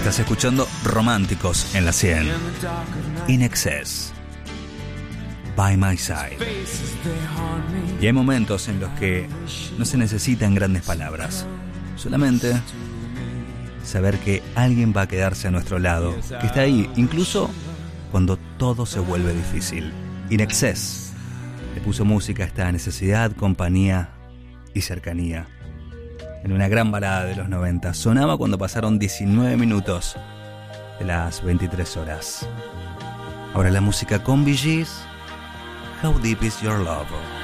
Estás escuchando Románticos en la 100. In Excess. By My Side. Y hay momentos en los que no se necesitan grandes palabras. Solamente saber que alguien va a quedarse a nuestro lado, que está ahí, incluso cuando todo se vuelve difícil. In Excess le puso música a esta necesidad, compañía y cercanía. En una gran balada de los 90. Sonaba cuando pasaron 19 minutos de las 23 horas. Ahora la música con Bee Gees. How Deep Is Your Love?